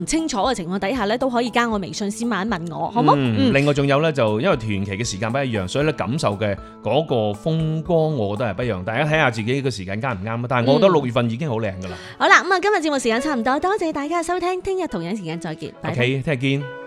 唔清楚嘅情況底下咧，都可以加我微信先問一問我，好冇？ 另外仲有咧，就因為團期嘅時間不一樣，所以咧感受嘅嗰個風光，我覺得係不一樣。大家睇下自己嘅時間啱唔啱啊？但係我覺得6月份已經好靚噶啦。 好啦，咁啊，今日節目時間差唔多，多謝大家嘅收聽，聽日同樣時間再見。 OK，聽日見。